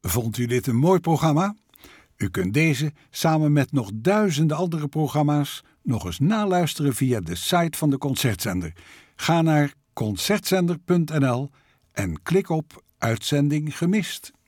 Vond u dit een mooi programma? U kunt deze samen met nog duizenden andere programma's nog eens naluisteren via de site van de Concertzender. Ga naar concertzender.nl en klik op Uitzending gemist.